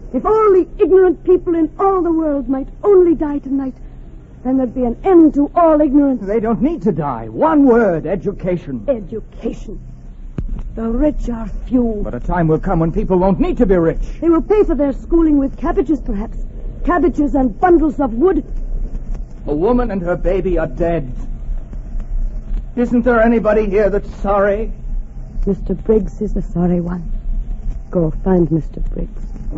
If all the ignorant people in all the world might only die tonight, then there'd be an end to all ignorance. They don't need to die. One word, education. Education. The rich are few. But a time will come when people won't need to be rich. They will pay for their schooling with cabbages, perhaps. Cabbages and bundles of wood. A woman and her baby are dead. Isn't there anybody here that's sorry? Mr. Briggs is the sorry one. Go find Mr. Briggs.